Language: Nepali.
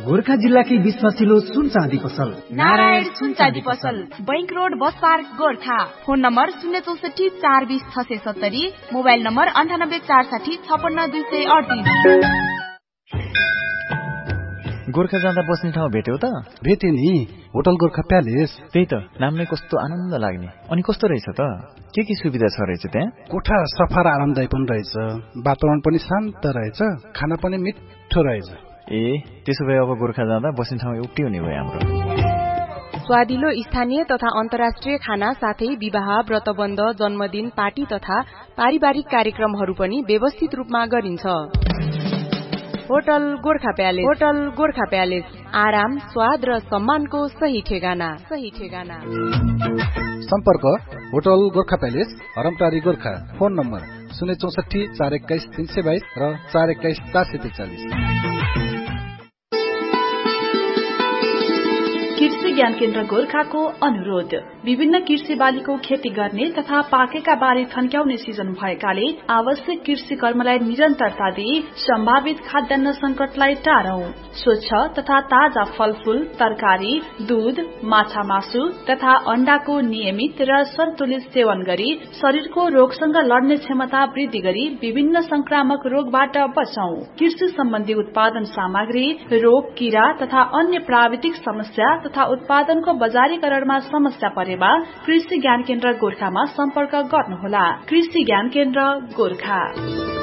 गोरखा जिल्लाकै विश्वासिलो सुन चाँदी पसल नारायण सुन चाँदी पसल, bank road, bus park, Gorkha. Phone number 064 420 670, mobile number 98 460 56 238। Gorkha जाँदा बस्ने ठाउँ भेट्यौ त? भेटे नि, होटल गोरखा प्यालेस। त्यही त, नाम नै कस्तो आनन्द लाग्ने। अनि कस्तो रहेछ त? के सुविधा छ रहेछ त्यहाँ? कोठा सफा र आरामदायी पनि रहेछ, वातावरण पनि शान्त रहेछ, खाना पनि मिठो रहेछ। ए, त्यसो भए अब गोरखा जाँदा बस्ने ठाउँ एउटै हुने भयो हाम्रो। स्वादिलो स्थानीय तथा अन्तर्राष्ट्रिय खाना साथै विवाह, व्रतबन्ध, जन्मदिन, पार्टी तथा पारिवारिक कार्यक्रमहरू पनि व्यवस्थित रूपमा गरिन्छ। Hotel Gorkha palace. Hotel Gorkha palace, आराम, स्वाद र सम्मानको सही ठेगाना। सम्पर्क hotel Gorkha palace, हरमटारी, Gorkha. Phone number 064 421 322 र 421 443। कृषि ज्ञान केन्द्र गोरखाको अनुरोध। विभिन्न कृषि बालीको खेती गर्ने तथा पाकेका बाली थन्क्याउने सिजन भएकाले आवश्यक कृषि कर्मलाई निरन्तरता दिई सम्भावित खाद्यान्न संकटलाई टारौं। स्वच्छ तथा ताजा फलफूल, तरकारी, दूध, माछा मासु तथा अण्डाको नियमित र सन्तुलित सेवन गरी शरीरको रोगसँग लड्ने क्षमता वृद्धि गरी विभिन्न संक्रामक रोगबाट बचौं। कृषि सम्बन्धी उत्पादन सामग्री, रोग, कीरा तथा अन्य प्राविधिक समस्या तथा उत्पादनको बजारीकरणमा समस्या परेमा कृषि ज्ञान केन्द्र गोरखामा सम्पर्क गर्नुहोला। कृषि ज्ञान केन्द्र गोरखा।